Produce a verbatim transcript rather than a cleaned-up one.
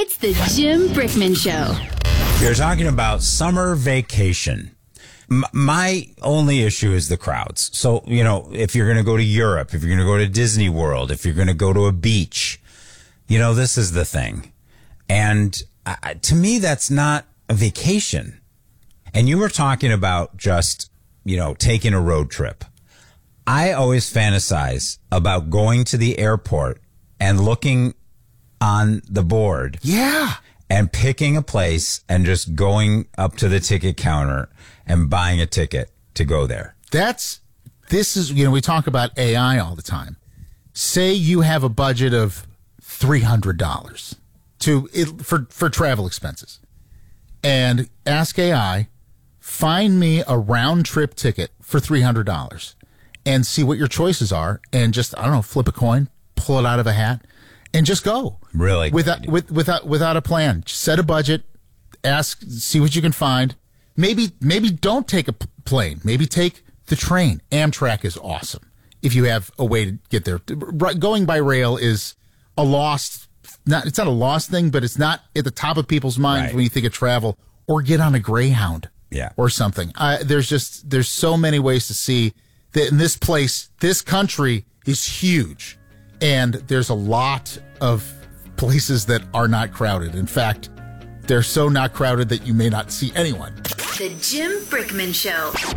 It's the Jim Brickman Show. You're talking about summer vacation. M- my only issue is the crowds. So, you know, if you're going to go to Europe, if you're going to go to Disney World, if you're going to go to a beach, you know, this is the thing. And uh, to me, that's not a vacation. And you were talking about just, you know, taking a road trip. I always fantasize about going to the airport and looking on the board. Yeah. And picking a place and just going up to the ticket counter and buying a ticket to go there. That's, this is, you know, we talk about A I all the time. Say you have a budget of three hundred dollars to for, for travel expenses. And ask A I, find me a round trip ticket for three hundred dollars and see what your choices are. And just, I don't know, flip a coin, pull it out of a hat. And just go. Really? Without, with, without, without a plan. Just set a budget, ask, see what you can find. Maybe, maybe don't take a p- plane. Maybe take the train. Amtrak is awesome if you have a way to get there. Going by rail is a lost, not, it's not a lost thing, but it's not at the top of people's minds Right. when you think of travel. Or get on a Greyhound. Yeah. Or something. I, there's just, there's so many ways to see that in this place, this country is huge. And there's a lot of places that are not crowded. In fact, they're so not crowded that you may not see anyone. The Jim Brickman Show.